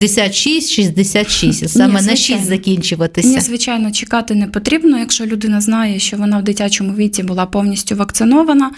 66, саме на 6 закінчуватися. Ні, звичайно, чекати не потрібно. Якщо людина знає, що вона в дитячому віці була повністю вакцинована,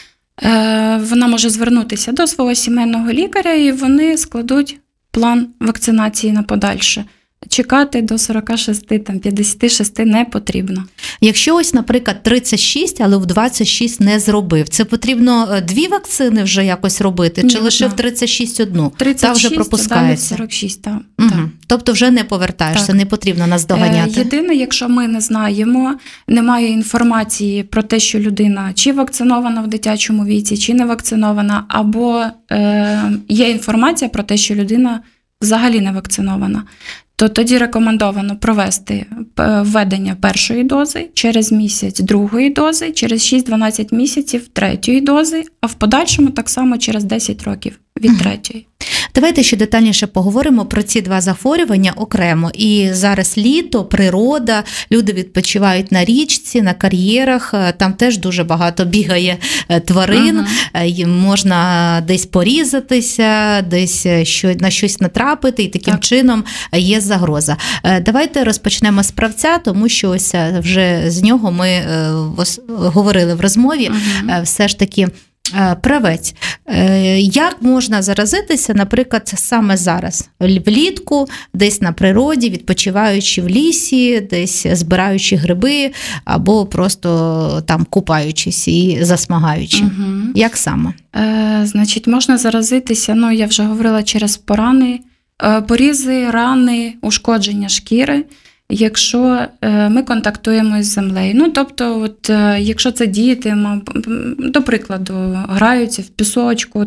вона може звернутися до свого сімейного лікаря, і вони складуть план вакцинації на подальше. Чекати до 46, 56 не потрібно. Якщо ось, наприклад, 36, але в 26 не зробив, це потрібно 2 вакцини вже якось робити? Чи лише в 36 одну? 36, та вже пропускається? Далі 46, так. Угу. Тобто вже не повертаєшся, не потрібно нас доганяти? Єдине, якщо ми не знаємо, немає інформації про те, що людина чи вакцинована в дитячому віці, чи не вакцинована, або є інформація про те, що людина взагалі не вакцинована, то тоді рекомендовано провести введення першої дози, через місяць другої дози, через 6-12 місяців третьої дози, а в подальшому так само через 10 років від третьої. Давайте ще детальніше поговоримо про ці 2 захворювання окремо. І зараз літо, природа, люди відпочивають на річці, на кар'єрах, там теж дуже багато бігає тварин, можна десь порізатися, десь на щось натрапити, і таким чином є загроза. Давайте розпочнемо з правця, тому що ось вже з нього ми говорили в розмові, все ж таки правець. Як можна заразитися, наприклад, саме зараз, влітку, десь на природі, відпочиваючи в лісі, десь збираючи гриби, або просто там купаючись і засмагаючи? Як саме? Значить, можна заразитися, я вже говорила, через порізи, рани, ушкодження шкіри, якщо ми контактуємо з землею. Тобто, якщо це діти, до прикладу, граються в пісочку,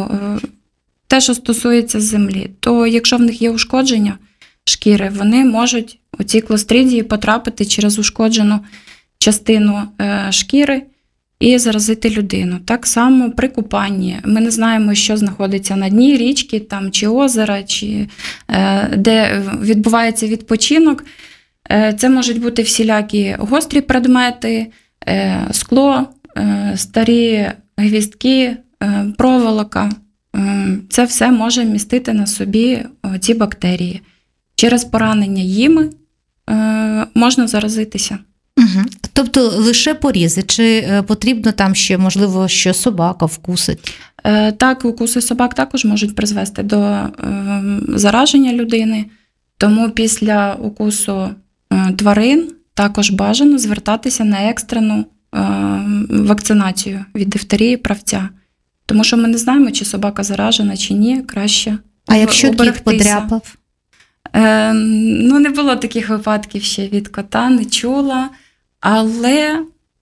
те, що стосується землі, то якщо в них є ушкодження шкіри, вони можуть у ці клостридії потрапити через ушкоджену частину шкіри і заразити людину. Так само при купанні. Ми не знаємо, що знаходиться на дні річки чи озера, чи де відбувається відпочинок. Це можуть бути всілякі гострі предмети, скло, старі гвіздки, проволока. Це все може містити на собі ці бактерії. Через поранення їми можна заразитися. Тобто лише порізи? Чи потрібно там ще, можливо, що собака вкусить? Так, укуси собак також можуть призвести до зараження людини. Тому після укусу тварин також бажано звертатися на екстрену вакцинацію від дифтерії правця. Тому що ми не знаємо, чи собака заражена, чи ні, краще А якщо кіт подряпав? Не було таких випадків ще від кота, не чула, але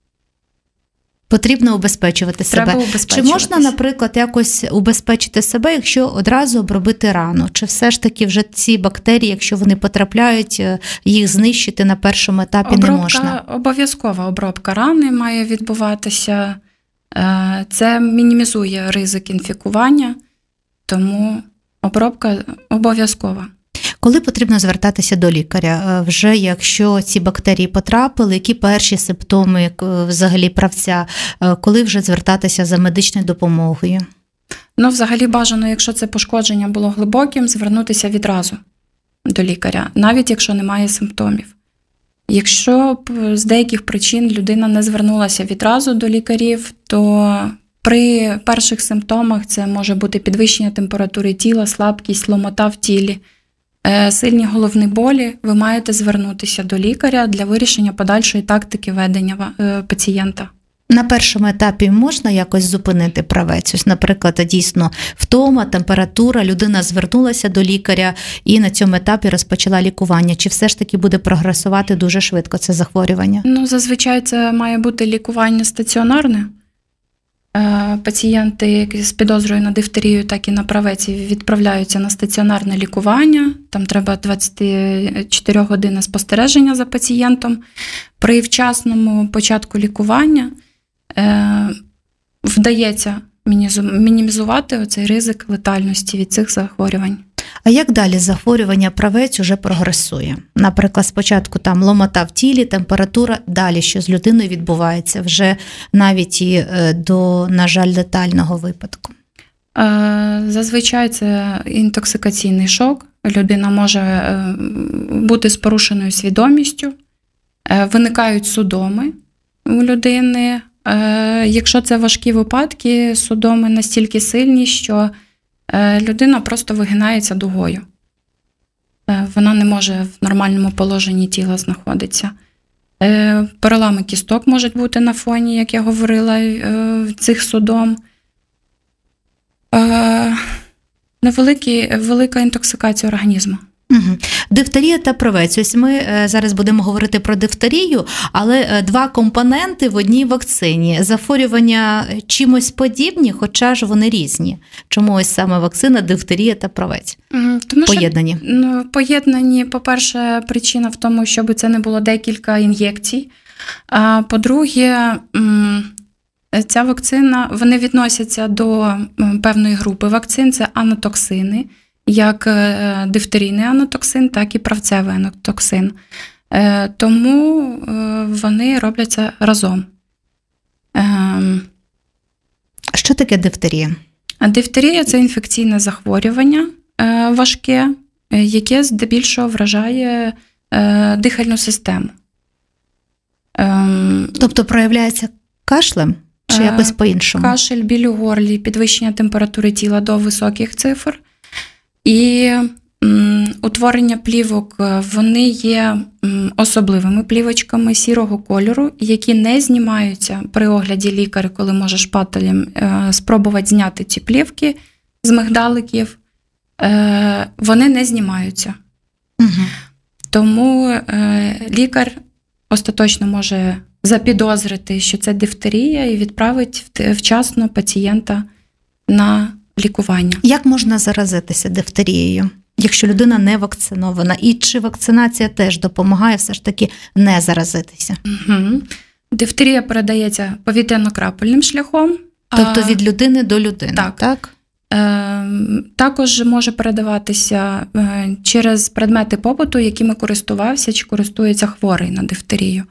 потрібно убезпечувати себе. Чи можна, наприклад, якось убезпечити себе, якщо одразу обробити рану? Чи все ж таки вже ці бактерії, якщо вони потрапляють, їх знищити на першому етапі не можна? Обов'язкова обробка рани має відбуватися. Це мінімізує ризик інфікування, тому обробка обов'язкова. Коли потрібно звертатися до лікаря? Вже якщо ці бактерії потрапили, які перші симптоми взагалі правця? Коли вже звертатися за медичною допомогою? Взагалі бажано, якщо це пошкодження було глибоким, звернутися відразу до лікаря, навіть якщо немає симптомів. Якщо з деяких причин людина не звернулася відразу до лікарів, то при перших симптомах це може бути підвищення температури тіла, слабкість, ломота в тілі, сильні головні болі, ви маєте звернутися до лікаря для вирішення подальшої тактики ведення пацієнта. На першому етапі можна якось зупинити правець? Ось, наприклад, дійсно втома, температура, людина звернулася до лікаря і на цьому етапі розпочала лікування. Чи все ж таки буде прогресувати дуже швидко це захворювання? Зазвичай це має бути лікування стаціонарне. Пацієнти з підозрою на дифтерію, так і на правець відправляються на стаціонарне лікування. Там треба 24 години спостереження за пацієнтом. При вчасному початку лікування вдається мінімізувати оцей ризик летальності від цих захворювань. А як далі захворювання правець уже прогресує? Наприклад, спочатку там ломота в тілі, температура, далі що з людиною відбувається вже навіть і до, на жаль, летального випадку? Зазвичай це інтоксикаційний шок, людина може бути з порушеною свідомістю, виникають судоми у людини. Якщо це важкі випадки, судоми настільки сильні, що людина просто вигинається дугою. Вона не може в нормальному положенні тіла знаходитися. Перелами кісток можуть бути на фоні, як я говорила, цих судом. Велика інтоксикація організму. Угу. Дифтерія та правець. Ось ми зараз будемо говорити про дифтерію, але два компоненти в одній вакцині. Захворювання чимось подібні, хоча ж вони різні. Чому ось саме вакцина, дифтерія та правець? Тому поєднані? Що, поєднані, по-перше, причина в тому, щоб це не було декілька ін'єкцій. А по-друге, ця вакцина, вони відносяться до певної групи вакцин, це анотоксини, як дифтерійний анотоксин, так і правцевий анотоксин. Тому вони робляться разом. Що таке дифтерія? Дифтерія – це інфекційне захворювання важке, яке здебільшого вражає дихальну систему. Тобто проявляється кашлем чи якось по-іншому? Кашель, біль у горлі, підвищення температури тіла до високих цифр. І утворення плівок, вони є особливими плівочками сірого кольору, які не знімаються при огляді лікаря, коли може шпателем спробувати зняти ці плівки з мигдаликів. Вони не знімаються. Угу. Тому лікар остаточно може запідозрити, що це дифтерія, і відправить вчасно пацієнта на лікування. Як можна заразитися дифтерією, якщо людина не вакцинована? І чи вакцинація теж допомагає все ж таки не заразитися? Угу. Дифтерія передається повітряно-крапельним шляхом. Тобто від людини до людини, так? Також може передаватися через предмети побуту, якими користувався чи користується хворий на дифтерію.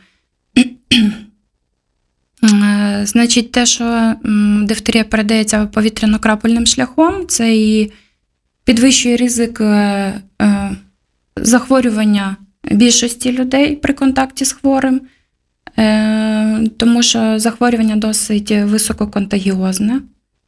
Значить, те, що дифтерія передається повітряно-крапельним шляхом, це і підвищує ризик захворювання більшості людей при контакті з хворим, тому що захворювання досить висококонтагіозне.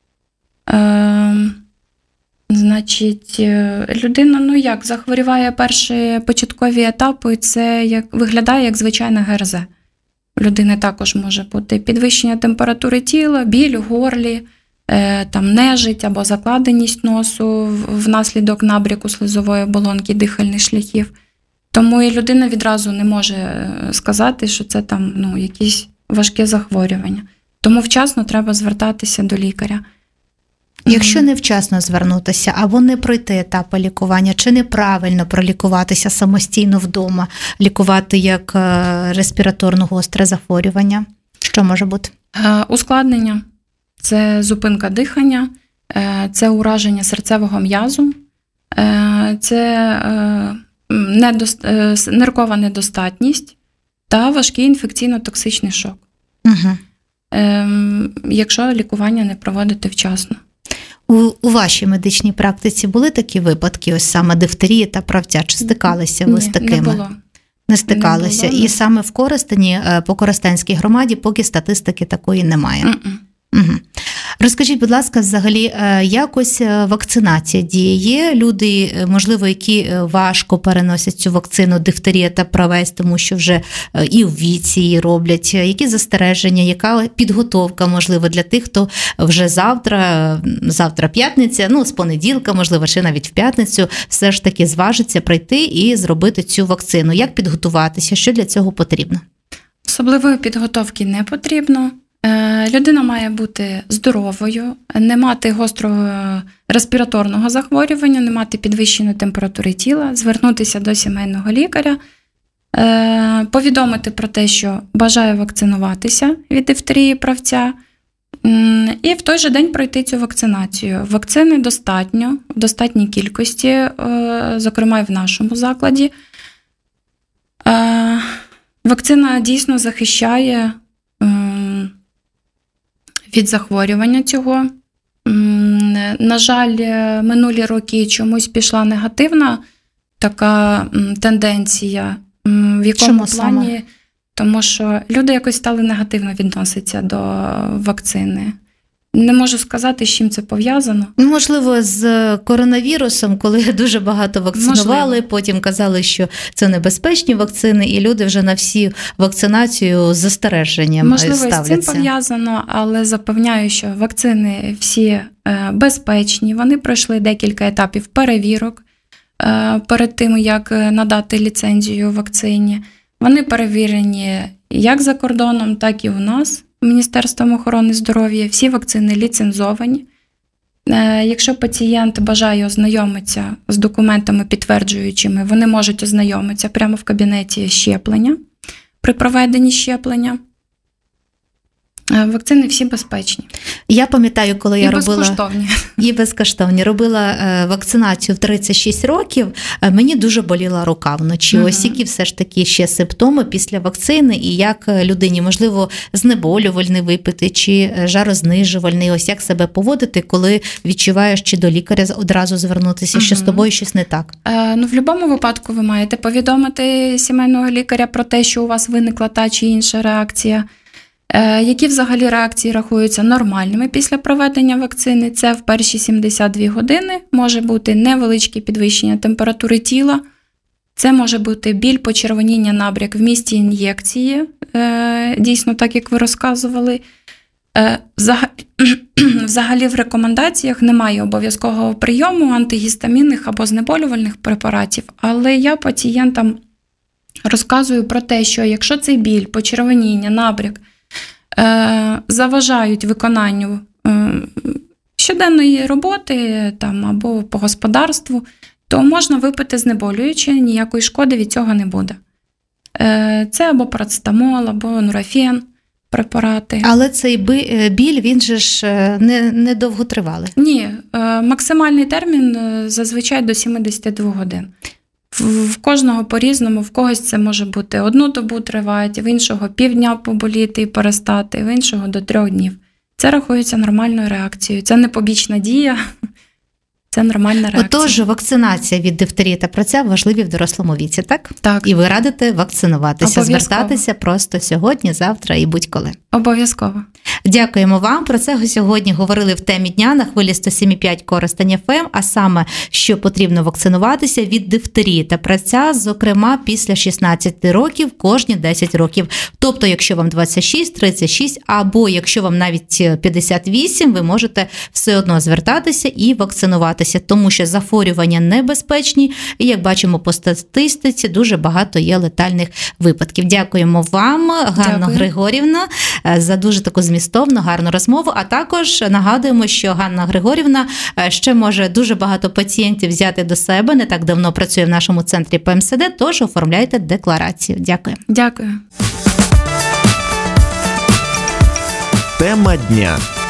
Значить, людина, захворіває перші початкові етапи, це виглядає як звичайне ГРЗ. У людини також може бути підвищення температури тіла, біль у горлі, нежить або закладеність носу внаслідок набряку слизової оболонки дихальних шляхів. Тому і людина відразу не може сказати, що це якісь важке захворювання. Тому вчасно треба звертатися до лікаря. Якщо невчасно звернутися або не пройти етапи лікування, чи неправильно пролікуватися самостійно вдома, лікувати як респіраторне гостре захворювання, що може бути? Ускладнення – це зупинка дихання, це ураження серцевого м'язу, це ниркова недостатність та важкий інфекційно-токсичний шок. Угу. Якщо лікування не проводити вчасно. У вашій медичній практиці були такі випадки, ось саме дифтерії та правця? Чи стикалися ви з такими? Не було. Не стикалися. І саме в Коростені, по Коростенській громаді, поки статистики такої немає. Угу. Розкажіть, будь ласка, взагалі, якось вакцинація діє? Є люди, можливо, які важко переносять цю вакцину дифтерія та правець, тому що вже і в віці її роблять. Які застереження, яка підготовка, можливо, для тих, хто вже завтра п'ятниця, з понеділка, можливо, ще навіть в п'ятницю, все ж таки зважиться прийти і зробити цю вакцину? Як підготуватися? Що для цього потрібно? Особливої підготовки не потрібно. Людина має бути здоровою, не мати гострого респіраторного захворювання, не мати підвищеної температури тіла, звернутися до сімейного лікаря, повідомити про те, що бажає вакцинуватися від дифтерії правця, і в той же день пройти цю вакцинацію. Вакцини достатньо, в достатній кількості, зокрема і в нашому закладі. Вакцина дійсно захищає від захворювання цього. На жаль, минулі роки чомусь пішла негативна така тенденція. В якому Чому плані? саме? Тому що люди якось стали негативно відноситися до вакцини. Не можу сказати, з чим це пов'язано. Можливо, з коронавірусом, коли дуже багато вакцинували, Можливо. потім казали, що це небезпечні вакцини, і люди вже на всі вакцинацію з застереженням Можливо, ставляться. з цим пов'язано, але запевняю, що вакцини всі безпечні. Вони пройшли декілька етапів перевірок перед тим, як надати ліцензію вакцині. Вони перевірені як за кордоном, так і у нас, Міністерством охорони здоров'я. Всі вакцини ліцензовані. Якщо пацієнт бажає ознайомитися з документами підтверджуючими, вони можуть ознайомитися прямо в кабінеті щеплення при проведенні щеплення. Вакцини всі безпечні. Я пам'ятаю, коли я робила... безкоштовні. І безкоштовні. Робила вакцинацію в 36 років, мені дуже боліла рука вночі. Ось які все ж таки ще симптоми після вакцини, і як людині, можливо, знеболювальний випити, чи жарознижувальний, ось як себе поводити, коли відчуваєш, чи до лікаря одразу звернутися, що з тобою щось не так? В будь-якому випадку ви маєте повідомити сімейного лікаря про те, що у вас виникла та чи інша реакція. Які взагалі реакції рахуються нормальними після проведення вакцини? Це в перші 72 години може бути невеличке підвищення температури тіла, це може бути біль, почервоніння, набряк в місці ін'єкції, дійсно так, як ви розказували. Взагалі в рекомендаціях немає обов'язкового прийому антигістамінних або знеболювальних препаратів, але я пацієнтам розказую про те, що якщо цей біль, почервоніння, набряк заважають виконанню щоденної роботи там, або по господарству, то можна випити знеболююче, ніякої шкоди від цього не буде. Це або парацетамол, або нурофен препарати. Але цей біль, він же ж не довготривалий. Ні, максимальний термін зазвичай до 72 годин. В кожного по-різному, в когось це може бути 1 добу тривати, в іншого півдня поболіти і перестати, в іншого до 3 днів. Це рахується нормальною реакцією. Це не побічна дія, це нормальна реакція. Отож, вакцинація від дифтерії та праця важливі в дорослому віці, так? Так. І ви радите вакцинуватися, Обов'язково. звертатися просто сьогодні, завтра і будь-коли. Обов'язково. Дякуємо вам. Про це сьогодні говорили в темі дня на хвилі 107,5 Коростень ФМ, а саме, що потрібно вакцинуватися від дифтерії та праця, зокрема, після 16 років кожні 10 років. Тобто, якщо вам 26, 36, або якщо вам навіть 58, ви можете все одно звертатися і вакцинуватися, тому що захворювання небезпечні, і, як бачимо по статистиці, дуже багато є летальних випадків. Дякуємо вам, Ганно Григорівна, за дуже таку змістовну, гарну розмову, а також нагадуємо, що Ганна Григорівна ще може дуже багато пацієнтів взяти до себе, не так давно працює в нашому центрі ПМСД, тож оформляйте декларацію. Дякую. Дякую. Тема дня.